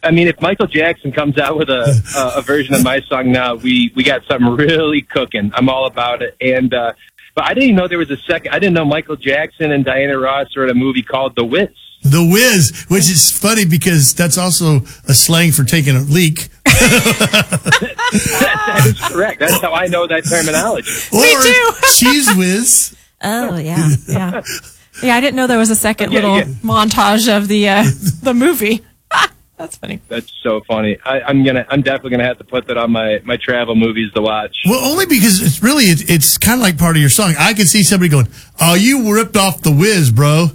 I mean, if Michael Jackson comes out with a version of my song now, we got something really cooking. I'm all about it. And but I didn't even know there was a second. I didn't know Michael Jackson and Diana Ross were in a movie called The Wiz. The Wiz, which is funny because that's also a slang for taking a leak. That is correct. That's how I know that terminology. Me too. Cheese Whiz. Oh, yeah. Yeah, I didn't know there was a second little montage of the movie. That's funny. That's so funny. I'm definitely gonna have to put that on my travel movies to watch. Well, only because it's kind of like part of your song. I can see somebody going, "Oh, you ripped off The Wiz, bro."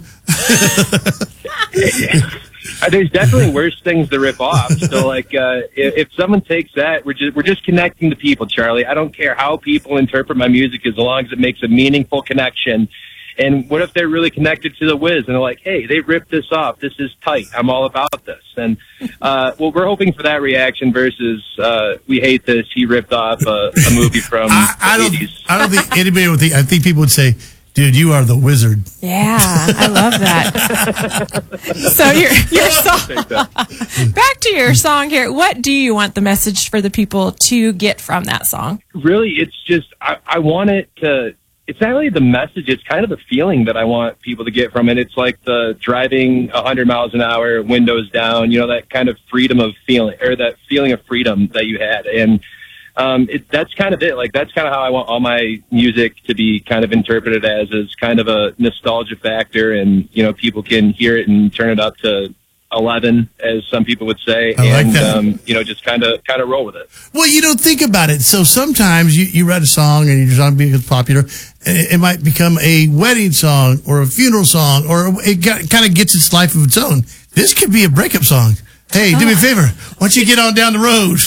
There's definitely worse things to rip off. So, like, if someone takes that, we're just connecting to people, Charlie. I don't care how people interpret my music as long as it makes a meaningful connection. And what if they're really connected to The Wiz and they're like, hey, they ripped this off. This is tight. I'm all about this. And, well, we're hoping for that reaction versus, we hate this. He ripped off a movie from the 80s. I don't think anybody would think, I think people would say, dude, you are the wizard. Yeah, I love that. So your song, back to your song here. What do you want the message for the people to get from that song? Really, it's just, I want it to, it's not really the message, it's kind of the feeling that I want people to get from it. It's like the driving 100 miles an hour, windows down, you know, that kind of freedom of feeling, or that feeling of freedom that you had. And that's kind of it. Like, that's kind of how I want all my music to be kind of interpreted as kind of a nostalgia factor. And, you know, people can hear it and turn it up to 11, as some people would say. I like that. You know, just kind of roll with it. Well, you don't think about it. So sometimes you write a song and your song becomes popular, and it might become a wedding song or a funeral song, or it kind of gets its life of its own. This could be a breakup song. Hey, do me a favor. Why don't you get on down the road?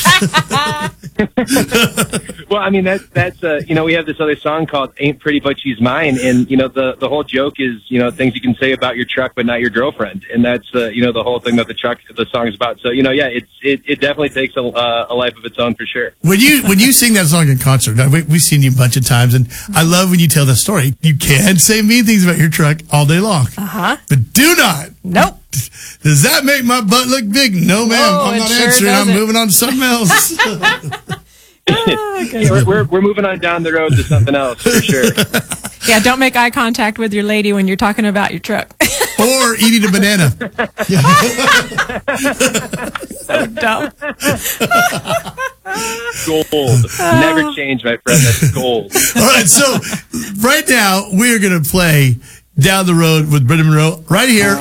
Well, I mean, that's you know, we have this other song called Ain't Pretty But She's Mine. And, you know, the whole joke is, you know, things you can say about your truck, but not your girlfriend. And that's, you know, the whole thing that the song is about. So, you know, yeah, it definitely takes a life of its own for sure. When you sing that song in concert, we've seen you a bunch of times, and I love when you tell the story. You can say mean things about your truck all day long. But do not. Nope. Does that make my butt look big? No, ma'am. I'm not answering. I'm moving on to something else. Yeah, we're moving on down the road to something else for sure. Yeah, don't make eye contact with your lady when you're talking about your truck. Or eating a banana. So dumb. Gold. Never change, my friend. That's gold. All right, so right now we're going to play Down the Road with Brendan Monroe right here